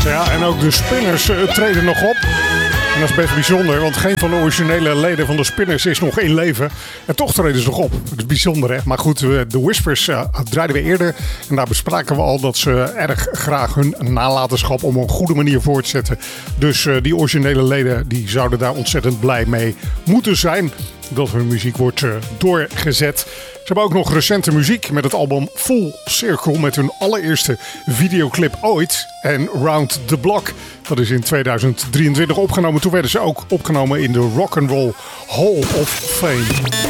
Ja, en ook de Spinners treden nog op. En dat is best bijzonder, want geen van de originele leden van de Spinners is nog in leven. En toch treden ze nog op. Dat is bijzonder, hè? Maar goed, de Whispers draaiden we eerder. En daar bespraken we al dat ze erg graag hun nalatenschap op een goede manier voortzetten. Dus die originele leden die zouden daar ontzettend blij mee moeten zijn. Dat hun muziek wordt doorgezet. Ze hebben ook nog recente muziek met het album Full Circle met hun allereerste videoclip ooit. En Round the Block. Dat is in 2023 opgenomen. Toen werden ze ook opgenomen in de Rock and Roll Hall of Fame.